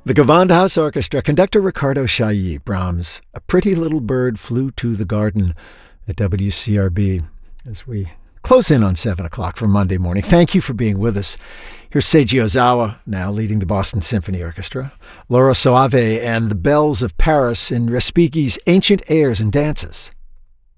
The Gewandhaus Orchestra, conductor Ricardo Chailly, Brahms, A Pretty Little Bird Flew to the Garden at WCRB as we close in on 7 o'clock for Monday morning. Thank you for being with us. Here's Seiji Ozawa now leading the Boston Symphony Orchestra, Laura Soave and the Bells of Paris in Respighi's Ancient Airs and Dances.